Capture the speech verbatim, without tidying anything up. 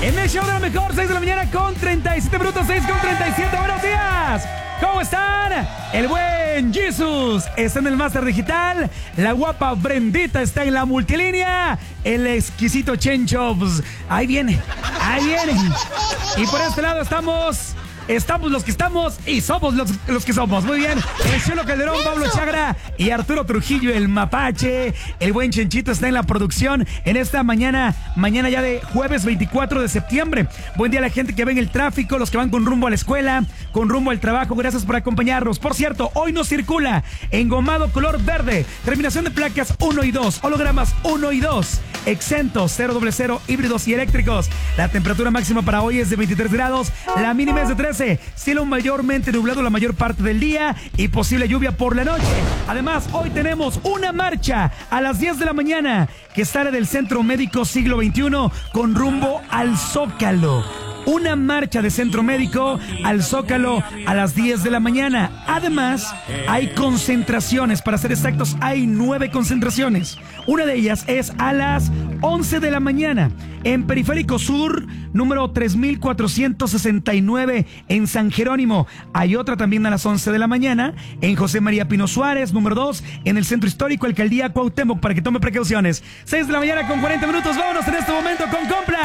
En el show de la mejor, seis de la mañana con treinta y siete minutos, seis con treinta y siete. Buenos días. ¿Cómo están? El buen Jesus está en el Máster Digital. La guapa Brendita está en la multilínea. El exquisito Chencho, pues, ahí viene, ahí viene. Y por este lado estamos... Estamos los que estamos y somos los, los que somos. Muy bien. El Chelo Calderón, Pablo Chagra y Arturo Trujillo, el Mapache. El buen Chenchito está en la producción en esta mañana, mañana ya de jueves veinticuatro de septiembre. Buen día a la gente que ve en el tráfico, los que van con rumbo a la escuela, con rumbo al trabajo. Gracias por acompañarnos. Por cierto, hoy nos circula engomado color verde, terminación de placas uno y dos, hologramas uno y dos, exentos, cero doble cero, híbridos y eléctricos. La temperatura máxima para hoy es de veintitrés grados, la mínima es de trece. Cielo mayormente nublado la mayor parte del día y posible lluvia por la noche. Además, hoy tenemos una marcha a las diez de la mañana que sale del Centro Médico Siglo veintiuno con rumbo al Zócalo. Una marcha de Centro Médico al Zócalo a las diez de la mañana. Además, hay concentraciones, para ser exactos, hay nueve concentraciones. Una de ellas es a las once de la mañana en Periférico Sur, número tres mil cuatrocientos sesenta y nueve en San Jerónimo. Hay otra también a las once de la mañana en José María Pino Suárez, número dos, en el Centro Histórico, Alcaldía Cuauhtémoc, para que tome precauciones. seis de la mañana con cuarenta minutos. Vámonos en este momento con Compra.